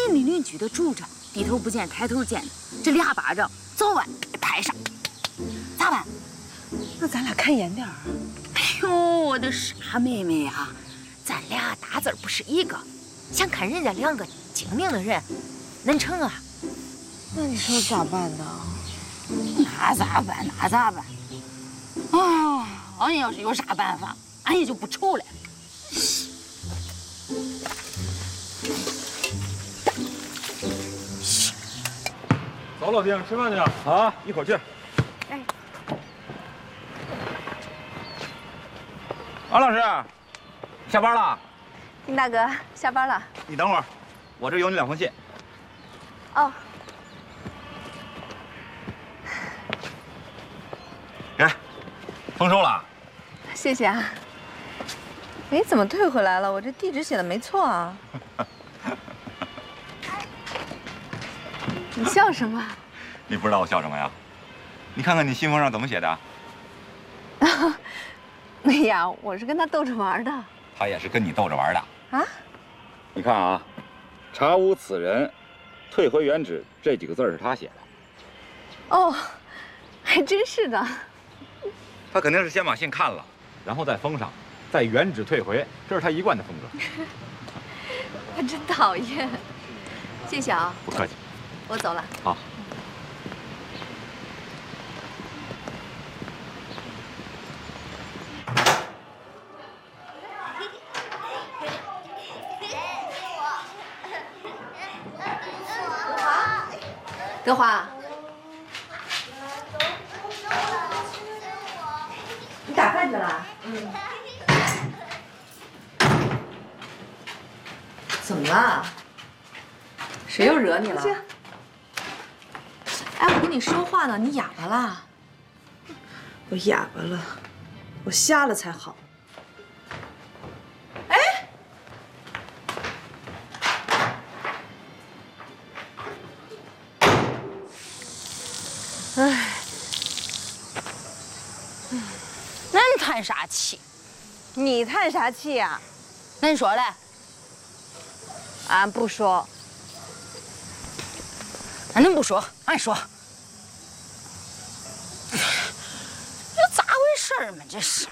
邻里邻居都住着，低头不见抬头见的，这俩巴掌早晚得拍上，咋办？ 那咱俩看严点儿。 哎呦，我的傻妹妹呀，咱俩大字不是一个，想看人家两个精明的人，能成啊？ 那你说咋办呢？ 那咋办？那咋办？啊，俺要是有啥办法，俺也就不愁了。 走，老丁，吃饭去啊！一会儿去。 哎， 王老师，下班了？ 丁大哥，下班了。 你等会儿，我这有你2封信。 哦。 给，丰收了。 谢谢啊。哎，怎么退回来了？我这地址写的没错啊。你笑什么？ 你不知道我笑什么呀？你看看你信封上怎么写的？ 哎呀，我是跟他逗着玩的。 他也是跟你逗着玩的啊？ 你看啊，查无此人，退回原址这几个字是他写的。 哦，还真是的。 他肯定是先把信看了，然后再封上，再原址退回，这是他一贯的风格。 他真讨厌。谢谢啊。 不客气。 我走了。 好。 德华，你打饭去了？嗯。怎么了？谁又惹你了？哎，我跟你说话呢，你哑巴啦？ 我哑巴了，我瞎了才好。 哎， 哎，恁叹啥气？ 你叹啥气呀？ 恁说嘞？ 俺不说。 那恁不说，俺说。这咋回事儿嘛？这是。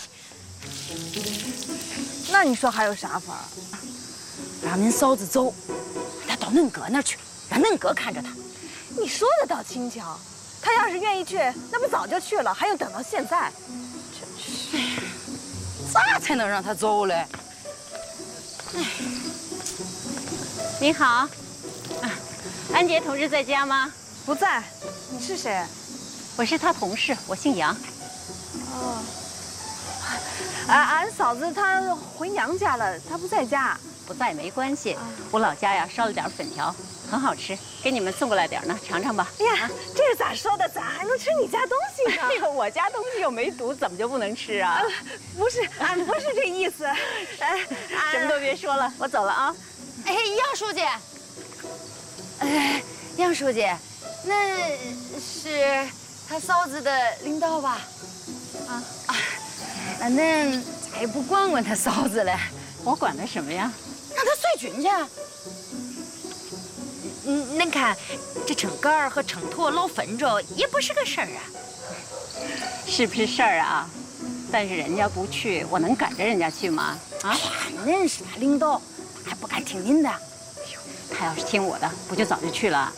那你说还有啥法？ 让恁嫂子走，她到恁哥那儿去，让恁哥看着她。 你说的倒轻巧，他要是愿意去，那不早就去了，还用等到现在？真是。 咋才能让她走嘞？哎。 你好，安杰同志在家吗？ 不在。你是谁？ 我是他同事，我姓杨。 哦。俺嫂子她回娘家了，她不在家。 不在没关系，我老家呀烧了点粉条，很好吃，给你们送过来点呢，尝尝吧。 哎呀，这是咋说的？咋还能吃你家东西呢？ 哎呦，我家东西又没毒，怎么就不能吃啊？ 不是，俺不是这意思。哎， 什么都别说了，我走了啊。 哎，杨书记，杨书记，那是他嫂子的领导吧？那恁咋也不管管他嫂子嘞？ 我管他什么呀？ 让他随军去。恁看，这称杆儿和称砣老分着，也不是个事儿啊。 是不是事儿啊？但是人家不去，我能赶着人家去吗？啊！ 恁是他领导，还不敢听您的。 他要是听我的，不就早就去了？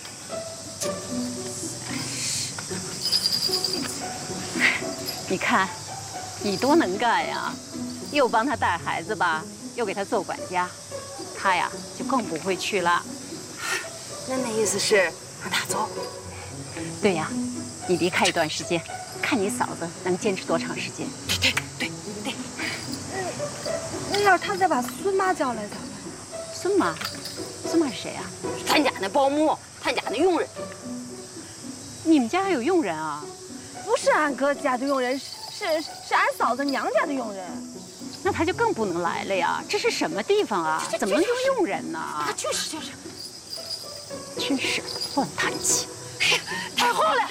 你看，你多能干呀！又帮他带孩子吧，又给他做管家，他呀就更不会去了。 恁的意思是让他走？ 对呀，你离开一段时间，看你嫂子能坚持多长时间。 对。 那要是他再把孙妈叫来咋办？ 孙妈是谁啊？ 咱家那保姆，咱家那佣人。 你们家还有佣人啊？ 不是俺哥家的佣人，是俺嫂子娘家的佣人。 那他就更不能来了呀！这是什么地方啊？怎么能用佣人呢？ 就是， 真是乱叹气。 太好了！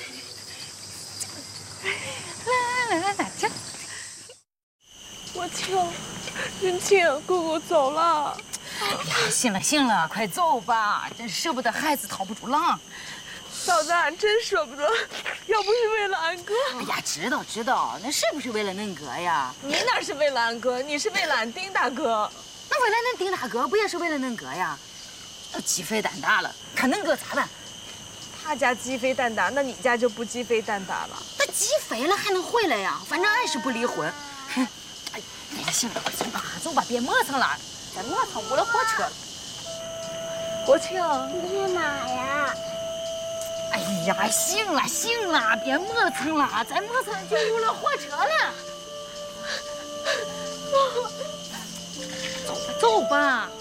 来，这。我亲，仁庆，姑姑走了。 哎呀，行了行了，快走吧，真舍不得孩子套不住狼。 嫂子，俺真舍不得，要不是为了俺哥。 哎呀，知道，那是不是为了恁哥呀？ 你哪是为了俺哥，你是为了俺丁大哥。 那为了恁丁大哥，不也是为了恁哥呀？都鸡飞蛋打了，看恁哥咋办？ 他家鸡飞蛋打，那你家就不鸡飞蛋打了？ 那鸡飞了还能回来呀？反正俺是不离婚。哼，哎呀，行了，快走吧，别磨蹭了，再磨蹭误了火车了。 国庆， 你去哪呀？ 哎呀，行了，别磨蹭了，再磨蹭就误了火车了。走吧。